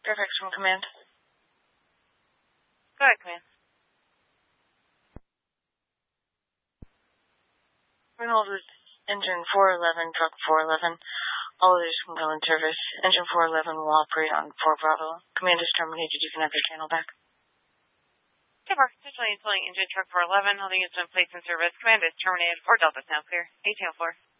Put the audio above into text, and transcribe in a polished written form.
Fairfax from command. Go ahead, command. Hold with engine 411, truck 411. All others from ground service. Engine 411 will operate on 4 Bravo. Command is terminated. You can have your channel back. Denver, officially installing engine truck 411, holding has been placed in service. Command is terminated for Delta Sound Clear. 8 channel 4.